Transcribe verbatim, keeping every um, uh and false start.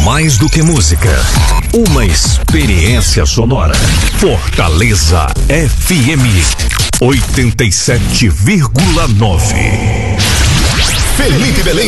mais do que música, uma experiência sonora. Fortaleza F M oitenta e sete vírgula nove. Felipe Belém